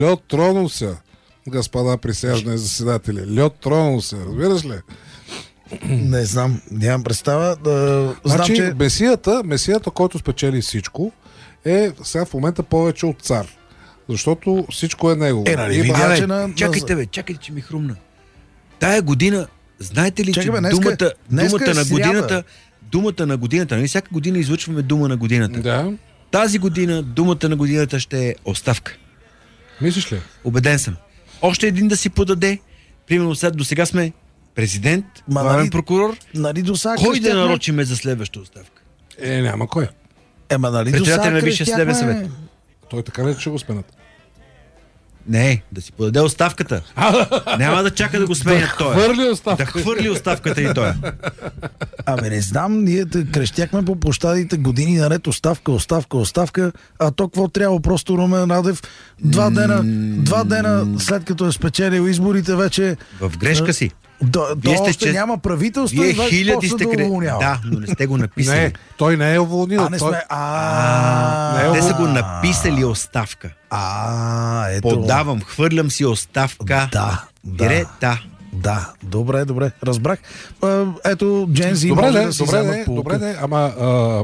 Лед тронул се, господа присяжни заседатели. Лед тронул се, разбираш ли? Не знам, нямам представа. Значи, че... месията, който спечели всичко, е сега в момента повече от цар. Защото всичко е негово. Чакайте, че ми хрумна. Тая година, знаете ли, Чакай, че думата на годината, нали всяка година излъчваме дума на годината. Да. Тази година думата на годината ще е оставка. Мислиш ли? Убеден съм. Още един да си подаде. Примерно до сега сме президент, главен прокурор. Кой да нарочиме за следваща оставка? Няма кой. Председателя на Висшия съдебен съвет. Той така ли ще го сменят? Не, да си подаде оставката. Няма да чака да го сменят той. Да хвърли оставката и той. Не знам, ние крещяхме по площадите години наред оставка, а то какво трябва? Просто Румен Радев два дена след като е спечелил изборите вече... В грешка си. Още няма правителство и хиляди сте уволнява. Да, но не сте го написали. Не, той не е уволнил. Те са го написали оставка. Ето. Подавам, хвърлям си оставка. Да, добре, разбрах. Ето, Джензи може да си вземат полука. Добре, ама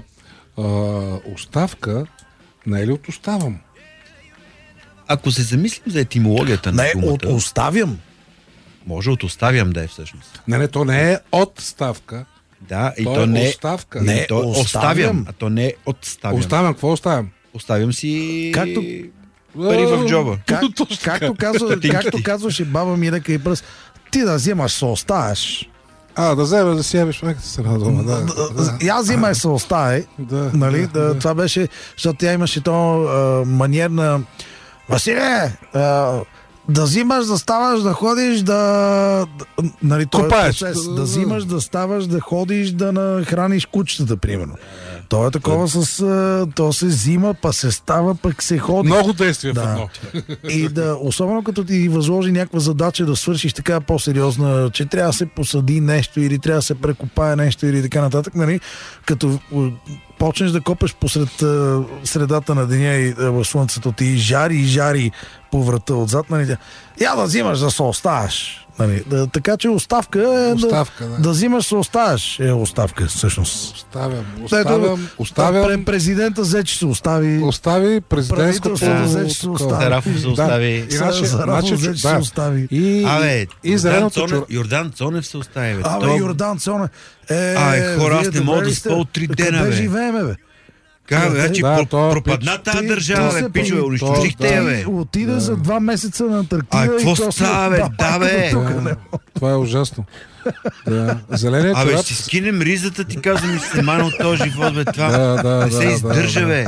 оставка не е ли от оставам? Ако се замислим за етимологията на думата... от оставям. Може от оставям да е всъщност. Не, то не е отставка. Да, и то не е оставка. Не, то оставям, а то не е отставям. Оставям, какво оставям? Оставям си... Както... пари в джоба. Както казваше баба ми, ръка и пръст, ти да вземаш се оставяш. Да вземеш да си ябиш майката се на дома. Аз взимай се оставя. Нали? Това беше, защото тя имаше то маниер на Василе, да взимаш, да ставаш, да ходиш, нали, копаеш. Да взимаш, да ставаш, да ходиш, да нахраниш кучетата, примерно. То е такова то се взима, па се става, пък се ходи. Много действия в едно. И особено като ти възложи някаква задача да свършиш така по-сериозна, че трябва да се посади нещо или трябва да се прекопае нещо или така нататък, нали, като почнеш да копеш посред средата на деня и в слънцето ти жари по врата отзад, нали, я да взимаш да се оставаш. Нали, така че оставка е да взимаш се оставаш. Оставка всъщност. Оставям. Президента взе, че се остави. Остави президентското. Зарафов се остави. Зарафов взе, че се остави. Йордан Цонев се остави. Йордан Цонев. Хора, аз не мога да спа от 3 дена, бе. Живееме, бе. Пропадна тази държава, бе, пичове, унищожихте, бе. Отида за 2 месеца на Антарктида. Какво става, бе? Да, бе. Това е ужасно. Зеления чорап. Ще скинем ризата, ти казвам, и се мана от този живот, бе. Това не се издържа, бе.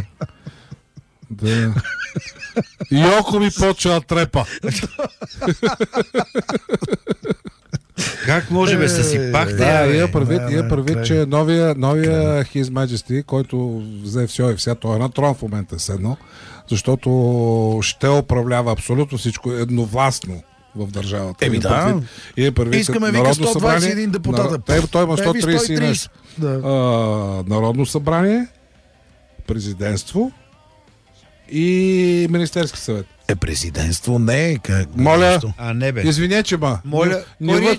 И око ми почва трепа. Как може, бе, съсипахте? Има предвид, че новия His Majesty, който взе все и вся, той е на трон в момента седно, защото ще управлява абсолютно всичко едновластно в държавата. Искаме вика 121 депутата. Той има 130. Народно събрание, президентство и Министерски съвет. Президентство не е. Моля, не бе. Извиня, че моля, не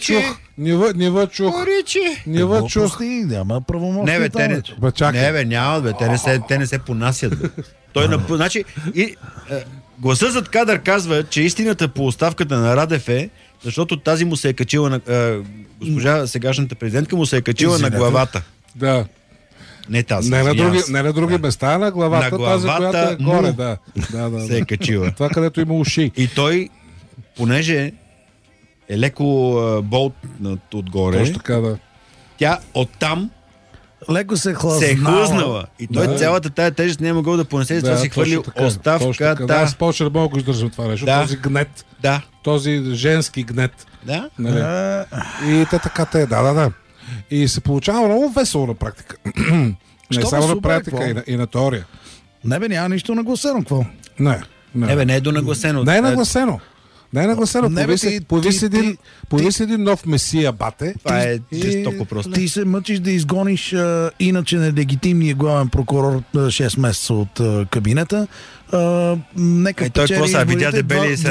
чух. Няма правомощие. Не бе, няма, бе. Те не се понасят, бе. Значи, гласът зад кадър казва, че истината по оставката на Радев е, защото тази му се е качила на госпожа сегашната президентка му се е качила на главата. Да. Не тази. Не на други места, на главата, тази, която е горе. Да. Се е качила. Това, където има уши. И той, понеже е леко болт отгоре, точно така, да. Тя оттам леко се е хлъзнала. И той цялата тая тежест не е могъл да понесе, и това си хвърли оставката. Да, аз повече не мога да го издържам това нещо. Този гнет. Да. Този женски гнет. Да. И те така да. И се получава много весело на практика. Не само на практика, и на теория. Не бе, няма нищо нагласено, какво? Не бе, не е донагласено. Не е нагласено. Не е нагласено. Появи се един нов месия, бате. Това е жестоко просто. Ти се мъчиш да изгониш иначе нелегитимния главен прокурор 6 месеца от кабинета. Нека той какво са, видя дебели